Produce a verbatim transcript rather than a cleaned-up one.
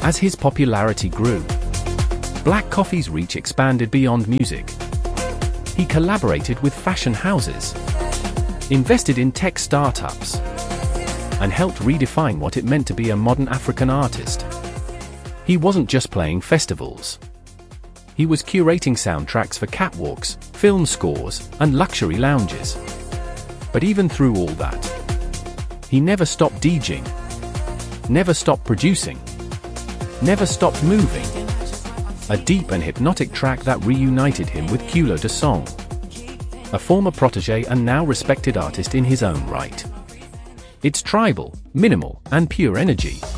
As his popularity grew, Black Coffee's reach expanded beyond music. He collaborated with fashion houses, invested in tech startups, and helped redefine what it meant to be a modern African artist. He wasn't just playing festivals. He was curating soundtracks for catwalks, film scores, and luxury lounges. But even through all that, he never stopped DJing, never stopped producing, never stopped moving. A deep and hypnotic track that reunited him with Kula Da Song, a former protege and now respected artist in his own right. It's tribal, minimal, and pure energy.